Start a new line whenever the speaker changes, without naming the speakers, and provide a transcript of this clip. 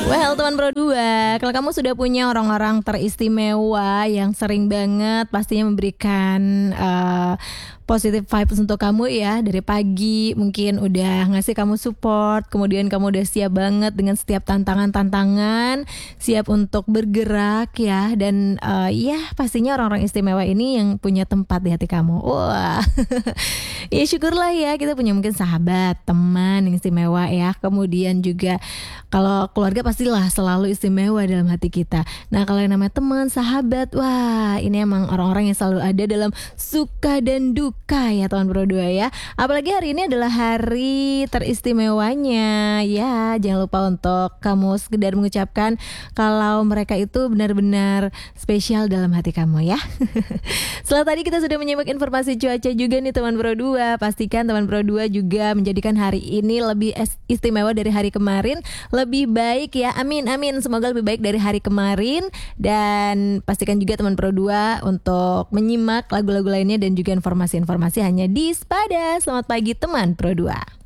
Well, teman Pro 2, kalau kamu sudah punya orang-orang teristimewa yang sering banget pastinya memberikan positive vibes untuk kamu ya, dari pagi mungkin udah ngasih kamu support, kemudian kamu udah siap banget dengan setiap tantangan-tantangan, siap untuk bergerak ya, dan ya pastinya orang-orang istimewa ini yang punya tempat di hati kamu. Wah, ya syukurlah ya kita punya mungkin sahabat, teman yang istimewa ya, kemudian juga kalau keluarga pastilah selalu istimewa dalam hati kita. Nah kalau yang namanya teman, sahabat, wah ini emang orang-orang yang selalu ada dalam suka dan duka ya teman Pro 2 ya. Apalagi hari ini adalah hari teristimewanya ya. Jangan lupa untuk kamu sekedar mengucapkan kalau mereka itu benar-benar spesial dalam hati kamu ya. Setelah tadi kita sudah menyimak informasi cuaca juga nih teman Pro 2. Pastikan teman Pro 2 juga menjadikan hari ini lebih istimewa dari hari kemarin, lebih baik ya, amin amin, semoga lebih baik dari hari kemarin. Dan pastikan juga teman Pro 2 untuk menyimak lagu-lagu lainnya dan juga informasi-informasi hanya di Spada. Selamat pagi teman Pro 2.